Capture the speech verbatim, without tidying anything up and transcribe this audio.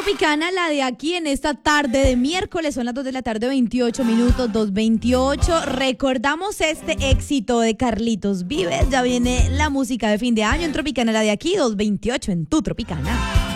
Tropicana, la de aquí en esta tarde de miércoles, son las dos de la tarde, veintiocho minutos, dos veintiocho. Recordamos este éxito de Carlitos Vives. Ya viene la música de fin de año en Tropicana, la de aquí, dos veintiocho en tu Tropicana.